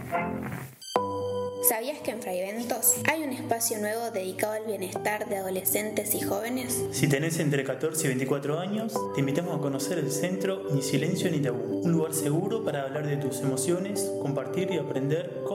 ¿Sabías que en Fraiventos hay un espacio nuevo dedicado al bienestar de adolescentes y jóvenes? Si tenés entre 14 y 24 años, te invitamos a conocer el centro Ni Silencio ni Tabú, un lugar seguro para hablar de tus emociones, compartir y aprender